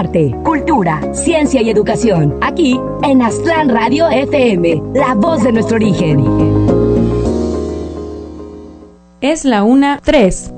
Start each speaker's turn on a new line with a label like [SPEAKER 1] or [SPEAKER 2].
[SPEAKER 1] arte, cultura, ciencia y educación. Aquí en Aztlán Radio FM, la voz de nuestro origen.
[SPEAKER 2] Es la 1:03.